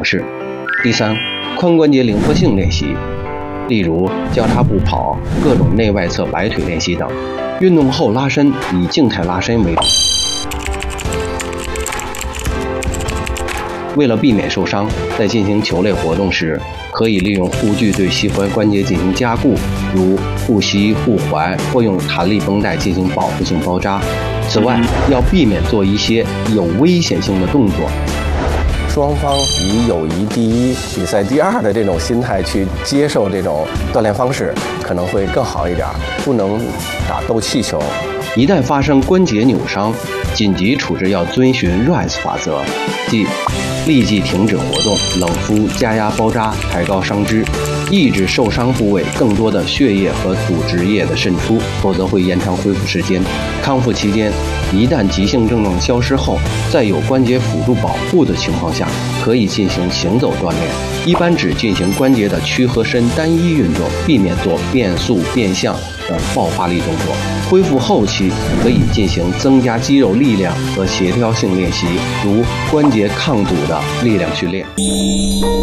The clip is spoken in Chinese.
式。第三，髋关节灵活性练习，例如交叉步跑、各种内外侧摆腿练习等。运动后拉伸以静态拉伸为主。为了避免受伤，在进行球类活动时，可以利用护具对膝踝关节进行加固，如护膝、护踝，或用弹力绷带进行保护性包扎。此外，要避免做一些有危险性的动作。 双方以友谊第一、比赛第二的这种心态去接受这种锻炼方式，可能会更好一点。不能打斗气球。 一旦发生关节扭伤，紧急处置要遵循 RICE 法则，即立即停止活动、冷敷、加压包扎、抬高伤肢，抑制受伤部位更多的血液和组织液的渗出，否则会延长恢复时间。康复期间，一旦急性症状消失后，在有关节辅助保护的情况下，可以进行行走锻炼，一般只进行关节的屈和伸单一运动，避免做变速、变向等爆发力动作。恢复后期可以进行增加肌肉力量和协调性练习，如关节抗阻的力量训练。